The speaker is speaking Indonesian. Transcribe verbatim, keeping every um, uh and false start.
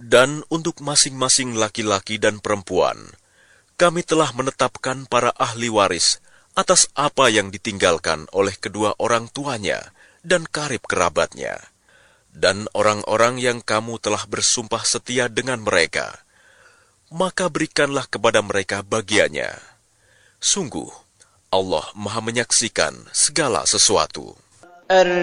Dan untuk masing-masing laki-laki dan perempuan, kami telah menetapkan para ahli waris atas apa yang ditinggalkan oleh kedua orang tuanya dan karib kerabatnya, dan orang-orang yang kamu telah bersumpah setia dengan mereka, maka berikanlah kepada mereka bagiannya. Sungguh, Allah Maha menyaksikan segala sesuatu.